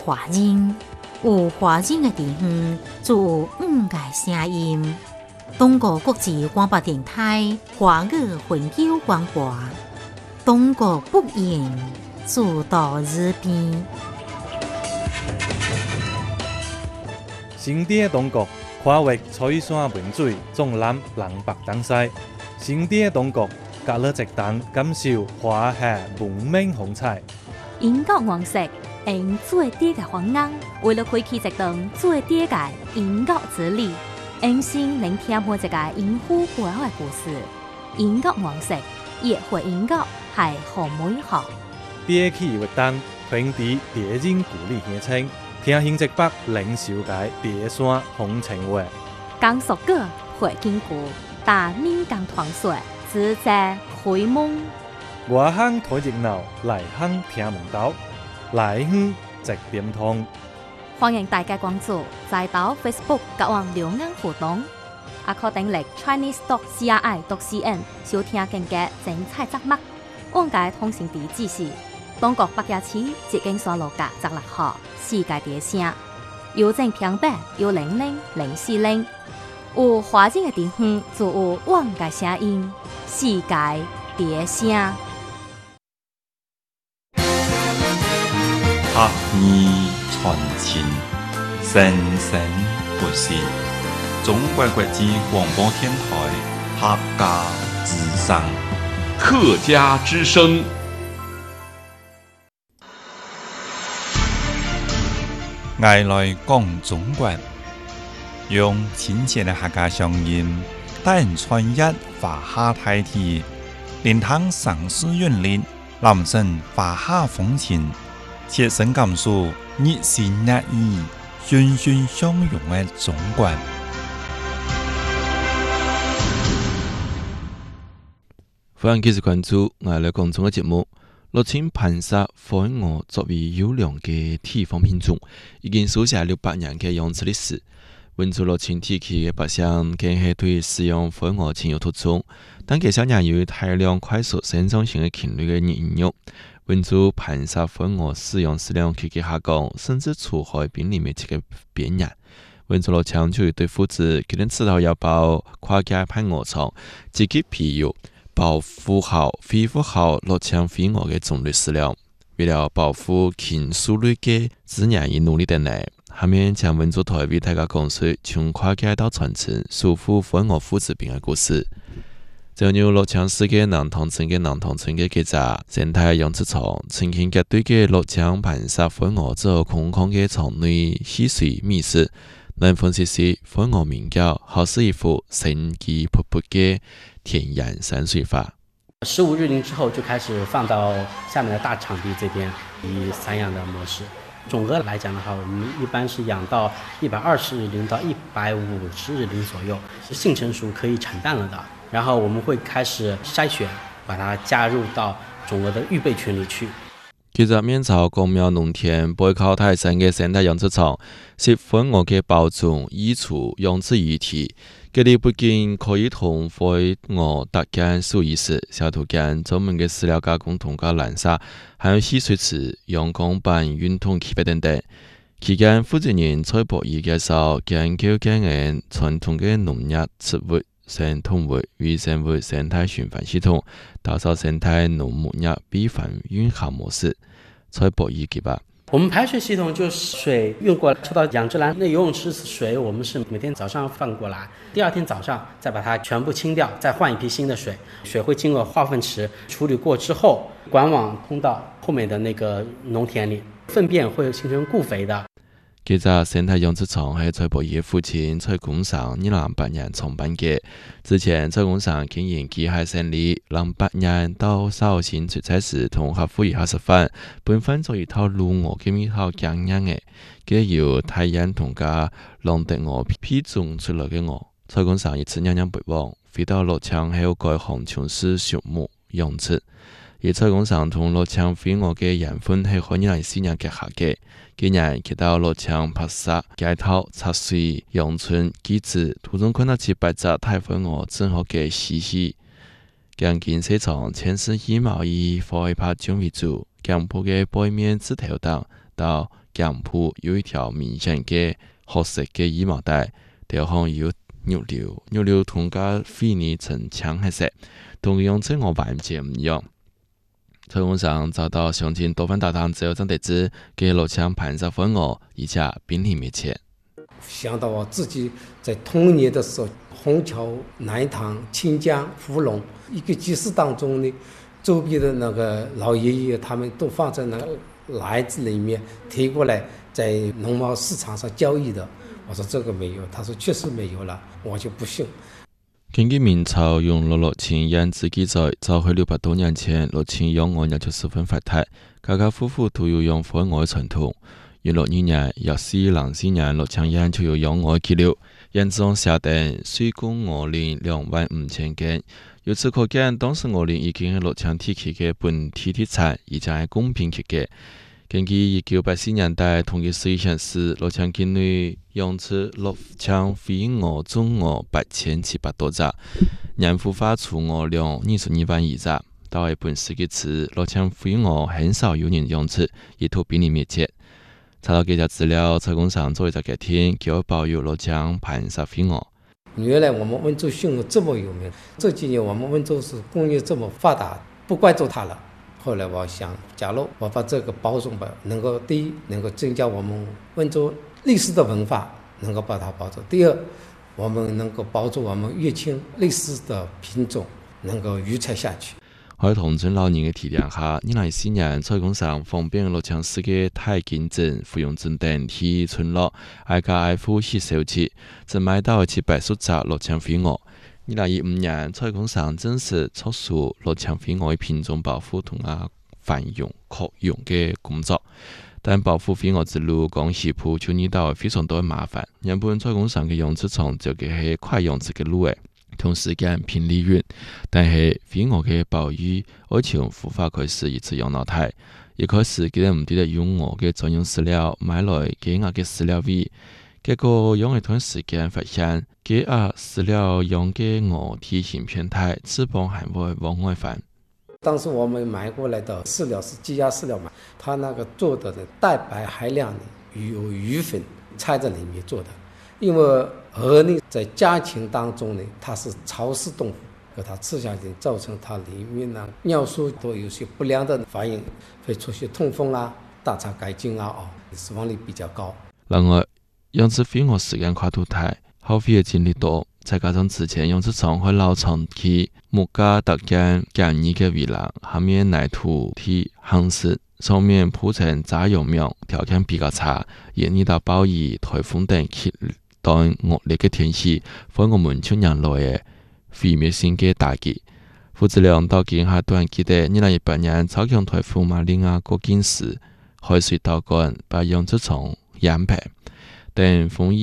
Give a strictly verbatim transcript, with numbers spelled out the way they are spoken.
华人，有华人的地方就有五个声音。中国国际广播电台华语混淆广播，中国北瀛诸岛日边。 新店中国跨越彩山文水，纵览南北东西。新店中国隔了一档，感受华夏文明风采。 英国王室用最低的方案，为了开启一段最低的英国之旅。用心聆听每一个英虎背后的故事。英国王室也会英国系好美好。 第一期活动，平地第一人鼓励乡亲，听新直北领袖界第一山风情话。 江苏歌会经过大闽江团水，自在开蒙。 外乡睇热闹，内乡听门道，来乡直点通。 欢迎大家关注在岛 Facebook 甲网留言互动，也可登录 Chinese dot C R I dot C N 收听更加精彩节目。往界通讯地址是中国北野市捷径山路甲十六号世界第一声，邮政平板有零零零四零。有华人的地方就有往界声音，世界第一声。 学艺传情，生生不息。中国国际广播电台客家之声， 客家之声。 爱来讲中国，用亲切的客家乡音，带人穿越华夏大地，连通城市韵律，南城华夏风情。切身感受热情热意、欣欣相融的中国。 欢迎继续关注我哋讲中嘅节目。六千盘沙火鹅作为优良嘅地方品种，已经书写六百年嘅养殖历史。文族六千地区嘅百姓更系对使用火鹅情有突出，但嘅小人有大量快速生长性嘅禽类嘅人肉。文族盘沙火鹅使用数量节节下降，甚至处喺濒临灭绝嘅边缘。文族六强就对父子佢哋指导要包跨界派鹅场，积极培育保护好、恢复好六强飞鹅嘅种类数量。为了保护禽数类嘅自然而努力的嚟，下面将文族台为大家讲述从跨界到传承守护火鹅父子兵嘅故事。就有六强市嘅南塘村嘅南塘村嘅記者生態養殖場，曾經結對嘅六強盤沙火鵝做空曠嘅場內戲水覓食，能分析是火鵝名叫，好似一幅生機勃勃嘅田園山水畫。 十五日龄之後就開始放到下面的大場地這邊，以散養的模式。總額來講的話，我們一般是養到一百二十日齡到一百五十日齡左右，是性成熟可以產蛋了的。然後我們會開始篩選，把它加入到總額的預備群裡去。 其實面朝公廟農田背靠大山嘅生態養殖場，是火鵝嘅保種、移除、養殖議題。佢哋不僅可以同火鵝搭建數意識、小土間專門嘅飼料加工同加藍沙，還有戲水池、陽光板、運動器材等等。期間負責人蔡博義介紹研究經驗傳統嘅農業植物生動物與生物生態循環系統，打造生態農牧業閉環運行模式。蔡博義記吧。 我們排水系統就是水運過來，抽到養殖欄那游泳池水，我們是每天早上放過來，第二天早上再把它全部清掉，再換一批新的水。水會經過化糞池處理過之後，管網通到後面的那個農田裡，糞便會形成固肥的。 其實生態養殖場係蔡博義父親蔡公上二零八年創辦嘅。之前蔡公上經營機械生意，零八年到紹興出差時同客戶一下食飯，本分咗一套鱸鵝嘅一套經驗嘅，佢由太陽同加朗迪鵝批種出來嘅鵝。蔡公上一次娘娘北望，飛到樂昌還有改行從事畜牧養殖。而蔡公上同樂昌飛鵝嘅緣分係可以嚟四年結合嘅。今年去到樂昌拍攝街頭測水養豚機子，途中看到幾百隻大火鵝正好嘅嬉戲。將建市場前世以貿易貨一拍將為主，將鋪嘅背面指頭檔到頸部有一條明顯嘅褐色嘅羽毛帶，條項有肉瘤，肉瘤同個肺呢呈淺黑色，同樣整個完全唔一樣。蔡公上遭到鄉親多番打探之後，真得知給羅槍盤殺火鵝，而且瀕臨滅絕。 想到我自己在童年的時候，虹橋、南塘、清江、福隆一個集市當中呢，周邊的那個老爺爺他們都放在那個籃子裡面提過來，在農貿市場上交易的。我說這個沒有，他說確實沒有了，我就不信。 根據明朝用羅樂清樣子記載，早喺六百多年前，樂清養鵝也就十分發達，家家戶戶都有養火鵝嘅傳統。元六二年，藥師郎四年，樂清樣就有養鵝記錄，樣子上寫定水供鵝齡兩萬五千斤。由此可見，當時鵝齡已經係樂清地區嘅本地特產，而且係公平級嘅。根據一九八四年代統計數據顯示，樂清境內養殖樂清飛鵝種鵝八千七百多隻，年孵化雛鵝量二十二萬餘隻。到係本世紀初，樂清飛鵝很少有人養殖，一度瀕臨滅絕。查到這些資料，蔡公上做一個決定，叫我保育樂清盤殺飛鵝。 原來我們溫州馴鵝這麼有名，這幾年我們溫州市工業這麼發達，不關注它了。後來我想，假如我把這個保種吧，能夠第一能夠增加我們溫州歷史的文化，能夠把它保住；第二，我們能夠保住我們樂清歷史的品種，能夠遺傳下去。 喺同村老人嘅提點下，二零一四年蔡公上方便樂清市嘅太金鎮、芙蓉鎮等地村落，挨家挨戶去收集，只買到七百數隻樂清飛鵝。二零一五年，蔡公上正式促使樂清飛鵝嘅品種保護同啊繁榮擴容嘅工作。但保護飛鵝之路講起鋪就遇到非常多嘅麻煩。原本蔡公上嘅養殖場就嘅係快養殖嘅路誒。同時間偏利潤，但係飛鵝嘅保育愛從孵化開始一直養到大。一開始佢哋唔記得用鵝嘅專用飼料，買來幾額嘅飼料費，結果用一段時間發現，幾額飼料用嘅鵝體型偏大，翅膀還會往外翻。 當時我們買過來的飼料是雞鴨飼料嘛，它那個做的蛋白含量有魚粉摻在裡面做的。因為鵝呢，在家禽當中呢，它是潮濕動物，給它吃下去，造成它裡面呢尿素都有些不良的反應，會出現痛風啊、大腸桿菌啊，哦，死亡率比較高。 另外，養殖飛鵝時間跨度大，耗費嘅精力多，再加上之前養殖場會老長期木架搭建簡易嘅圍欄，下面泥土地夯實，上面鋪成雜養苗，條件比較差，也遇到暴雨、颱風等極端惡劣嘅天氣，對我們村人來嘅毀滅性嘅打擊。負責量到今下段記得二零一八年超強颱風馬利亞過境時，海水倒灌，把養殖場淹平，等風